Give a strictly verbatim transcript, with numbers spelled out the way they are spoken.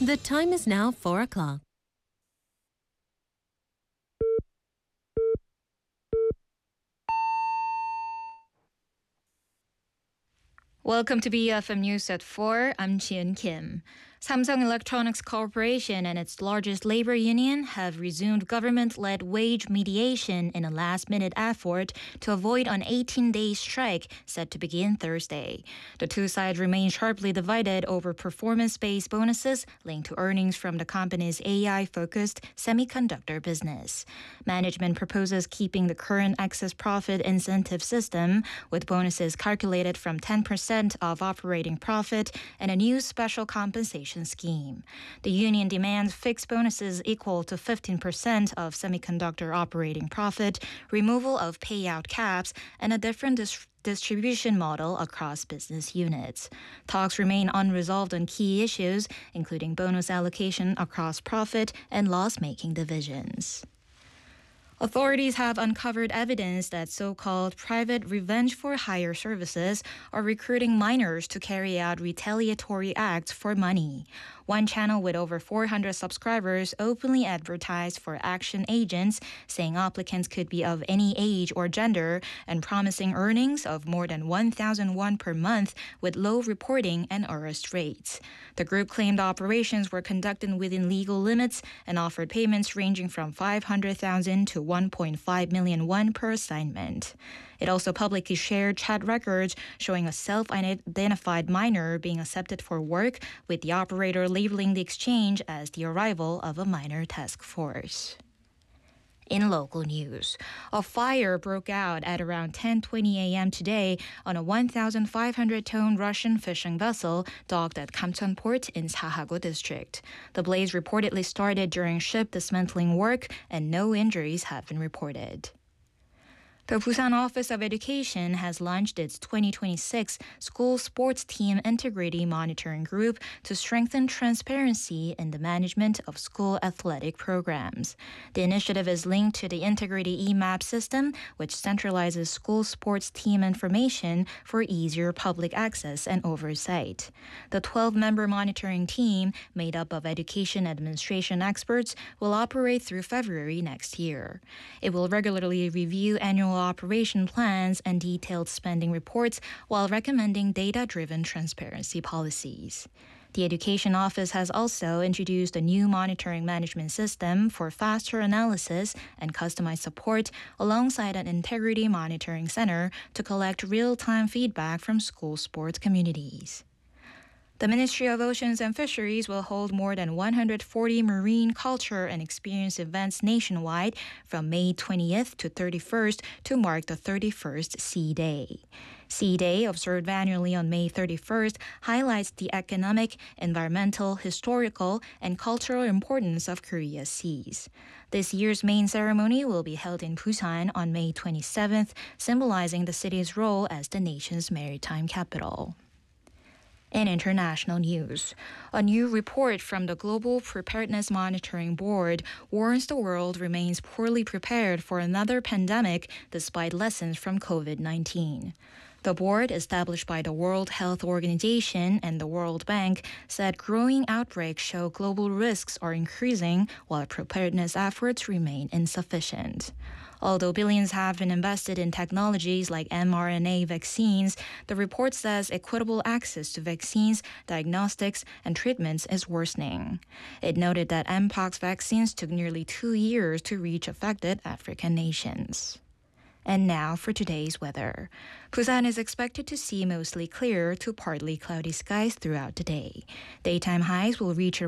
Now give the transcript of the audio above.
The time is now four o'clock. Welcome to B F M News at four. I'm Jian Kim. Samsung Electronics Corporation and its largest labor union have resumed government-led wage mediation in a last-minute effort to avoid an eighteen-day strike set to begin Thursday. The two sides remain sharply divided over performance-based bonuses linked to earnings from the company's A I-focused semiconductor business. Management proposes keeping the current excess profit incentive system, with bonuses calculated from ten percent of operating profit and a new special compensation scheme. The union demands fixed bonuses equal to fifteen percent of semiconductor operating profit, removal of payout caps, and a different dis- distribution model across business units. Talks remain unresolved on key issues, including bonus allocation across profit and loss-making divisions. Authorities have uncovered evidence that so-called private revenge-for-hire services are recruiting minors to carry out retaliatory acts for money. One channel with over four hundred subscribers openly advertised for action agents, saying applicants could be of any age or gender and promising earnings of more than one thousand won per month with low reporting and arrest rates. The group claimed operations were conducted within legal limits and offered payments ranging from five hundred thousand to one point five million won per assignment. It also publicly shared chat records showing a self-identified minor being accepted for work, with the operator labeling the exchange as the arrival of a minor task force. In local news, a fire broke out at around ten twenty a.m. today on a one thousand five hundred ton Russian fishing vessel docked at Kamcheon Port in Sahago District. The blaze reportedly started during ship dismantling work, and no injuries have been reported. The Busan Office of Education has launched its twenty twenty-six School Sports Team Integrity Monitoring Group to strengthen transparency in the management of school athletic programs. The initiative is linked to the Integrity E-MAP system, which centralizes school sports team information for easier public access and oversight. The twelve-member monitoring team, made up of education administration experts, will operate through February next year. It will regularly review annual operation plans and detailed spending reports while recommending data-driven transparency policies. The Education Office has also introduced a new monitoring management system for faster analysis and customized support alongside an integrity monitoring center to collect real-time feedback from school sports communities. The Ministry of Oceans and Fisheries will hold more than one hundred forty marine culture and experience events nationwide from May twentieth to thirty-first to mark the thirty-first Sea Day. Sea Day, observed annually on May thirty-first, highlights the economic, environmental, historical, and cultural importance of Korea's seas. This year's main ceremony will be held in Busan on May twenty-seventh, symbolizing the city's role as the nation's maritime capital. In international news, a new report from the Global Preparedness Monitoring Board warns the world remains poorly prepared for another pandemic despite lessons from covid nineteen. The board, established by the World Health Organization and the World Bank, said growing outbreaks show global risks are increasing while preparedness efforts remain insufficient. Although billions have been invested in technologies like mRNA vaccines, the report says equitable access to vaccines, diagnostics, and treatments is worsening. It noted that mpox vaccines took nearly two years to reach affected African nations. And now for today's weather. Busan is expected to see mostly clear to partly cloudy skies throughout the day. Daytime highs will reach